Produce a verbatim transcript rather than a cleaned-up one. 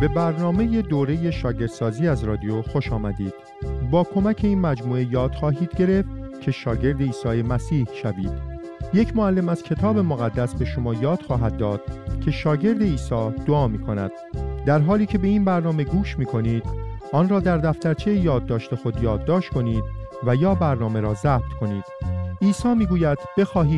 به برنامه دوره شاگردسازی از رادیو خوش آمدید. با کمک این مجموعه یاد خواهید گرفت که شاگرد عیسی مسیح شوید. یک معلم از کتاب مقدس به شما یاد خواهد داد که شاگرد عیسی دعا می کند. در حالی که به این برنامه گوش می کنید، آن را در دفترچه یادداشت خود یادداشت کنید و یا برنامه را ضبط کنید. عیسی می گوید بخواهید